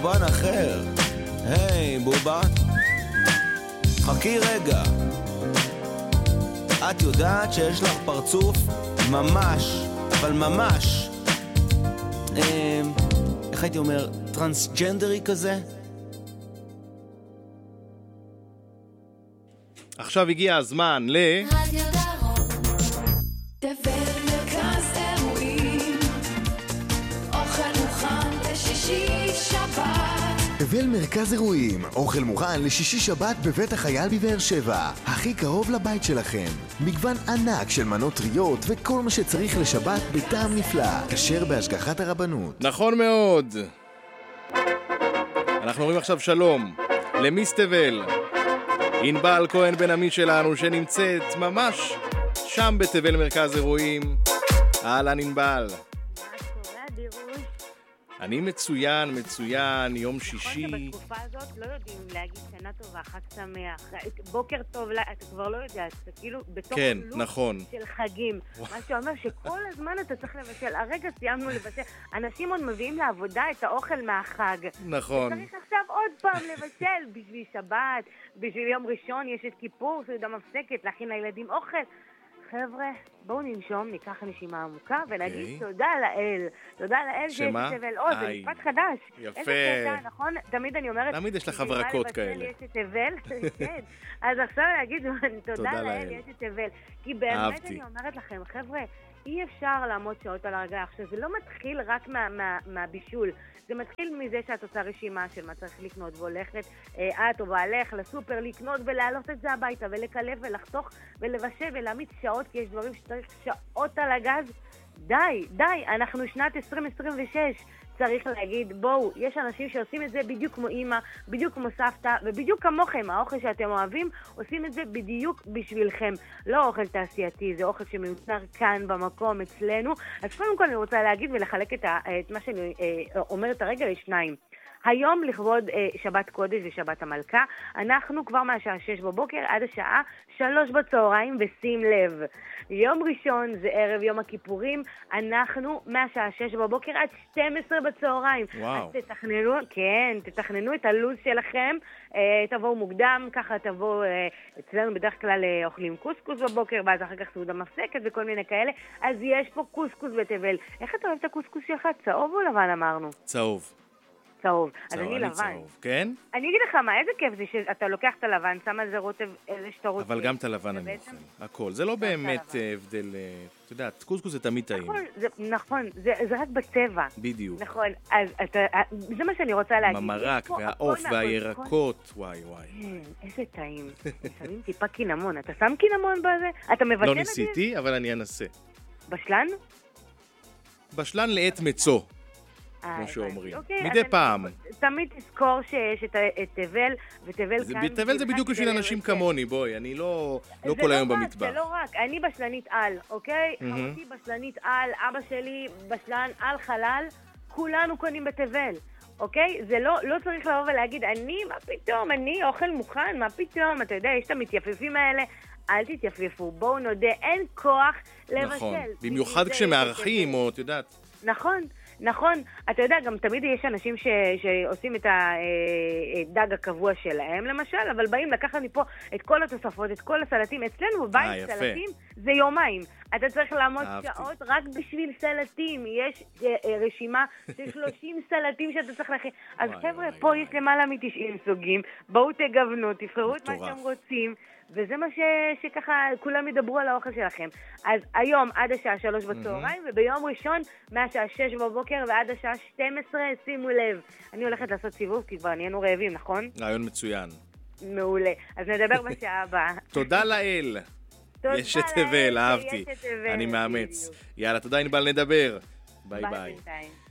באולפן אחר. היי, בובה. חכי רגע. את יודעת שיש לך פרצוף ממש, אבל ממש, איך הייתי אומר, טרנסג'נדרי כזה? עכשיו הגיע הזמן רדיו דרום, תבל מרכז אירועים, אוכל מוכן לשישי שבת. תבל מרכז אירועים, אוכל מוכן לשישי שבת בבית החייל בבאר שבע, הכי קרוב לבית שלכם. מגוון ענק של מנות טריות וכל מה שצריך לשבת בטעם נפלא, כשר בהשגחת הרבנות. נכון מאוד. אנחנו אומרים עכשיו שלום למיס תבל, ענבל כהן בן עמי שלנו, שנמצאת ממש שם בתבל מרכז אירועים. אהלן ענבל. אני מצוין, יום שישי. נכון שבתקופה הזאת לא יודעים להגיד שנה טובה, חג שמח, בוקר טוב, אתה כבר לא יודע, אתה כאילו בתוך לוק נכון. של חגים. מה שאומר שכל הזמן אתה צריך לבשל. הרגע סיימנו לבשל, אנשים עוד מביאים לעבודה את האוכל מהחג. נכון. צריך עכשיו עוד פעם לבשל בשביל שבת, בשביל יום ראשון יש את כיפור, סעודה מפסקת, להכין לילדים אוכל. חבר'ה, בואו ננשום, ניקח נשימה עמוקה ונגיד תודה לאל. תודה לאל שיש תבל. זה משפט חדש. יפה. איזה קטע, נכון? תמיד אני אומרת... תמיד יש לך הברקות כאלה. יש את תבל. כן. אז עכשיו להגיד תודה לאל יש את תבל. כי באמת אני אומרת לכם, חבר'ה, אי אפשר לעמוד שעות על הרגע. עכשיו, זה לא מתחיל רק מהבישול. זה מתחיל מזה שאת עושה רשימה של מה צריך לקנות והולכת, את או בעלך לסופר לקנות ולהעלות את זה הביתה ולקלב ולחתוך ולבשל ולהמיץ שעות, כי יש דברים שצריך שעות על הגז. די, אנחנו שנת 2026. צריך להגיד, בואו, יש אנשים שעושים את זה בדיוק כמו אמא, בדיוק כמו סבתא, ובדיוק כמוכם, האוכל שאתם אוהבים, עושים את זה בדיוק בשבילכם. לא אוכל תעשייתי, זה אוכל שמיוצר כאן במקום אצלנו. אז קודם כל אני רוצה להגיד ולחלק את מה שאני אומרת הרגע לשניים. היום לכבוד שבת קודש ושבת המלכה, אנחנו כבר מהשעה 6 בבוקר עד השעה 3 בצהריים, ושים לב, יום ראשון זה ערב יום הכיפורים, אנחנו מהשעה 6 בבוקר עד 12 בצהריים. וואו. אז תתכננו את הלו"ז שלכם, תבואו מוקדם, ככה תבואו, אצלנו בדרך כלל אוכלים קוסקוס בבוקר, ואז אחר כך סעודה מפסקת וכל מיני כאלה, אז יש פה קוסקוס בתבל. איך אתה אוהב את הקוסקוס שלך? צהוב או לבן אמרנו? צהוב. צהוב. אז אני לבן. צהוב, כן? אני אגיד לך מה, איזה כיף זה שאתה לוקח את הלבן, שם על זה רוטב, איזה שאתה רוצה. אבל גם את הלבן אני אוכל. הכל. זה לא באמת הבדל, אתה יודע, קוסקוס זה תמיד טעים. נכון, זה רק בצבע. בדיוק. נכון, אז זה מה שאני רוצה להגיד. המרק והעוף והירקות, וואי. איזה טעים. שמים טיפה קינמון. אתה שם קינמון בזה? אתה מבטל את זה? לא ניסיתי, אבל אני אנסה. בשלן? בשלן לעת מצוא. כמו שאומרים. מדי פעם. תמיד תזכור שיש את תבל, ותבל כאן... תבל זה בדיוק בשביל אנשים כמוני, בואי, אני לא כל היום במטבח. זה לא רק, אני בשלנית על, אוקיי? אחותי בשלנית על, אבא שלי בשלן על חלל, כולנו קונים בתבל, אוקיי? זה לא צריך לבוא ולהגיד, מה פתאום, אני אוכל מוכן, מה פתאום, אתה יודע, יש את המתייפפים האלה, אל תתייפפו, בואו נודה, אין כוח לבשל. נכון, במיוחד כשמארחים, או את יודעת. נכון, אתה יודע, גם תמיד יש אנשים שעושים את הדג הקבוע שלהם, למשל, אבל באים לקחת מפה את כל התוספות, את כל הסלטים. אצלנו בבית סלטים זה יומיים. אתה צריך לעמוד שעות רק בשביל סלטים. יש רשימה של 30 סלטים שאתה צריך להכין. אז חבר'ה, פה יש למעלה מ-90 סוגים. בואו תגוונו, תבחרו את מה שאתם רוצים. וזה מה שככה כולם ידברו על האוכל שלכם. אז היום עד השעה 3 בצהריים, וביום ראשון מהשעה 6 בבוקר ועד השעה 12, שימו לב. אני הולכת לעשות סיבוב, כי כבר נהיינו רעבים, נכון? רעיון מצוין. מעולה. אז נדבר בשעה הבאה. תודה לאל. יש את תבל, אהבתי. אני מאמץ. יאללה, תודה ענבל, נדבר. ביי ביי.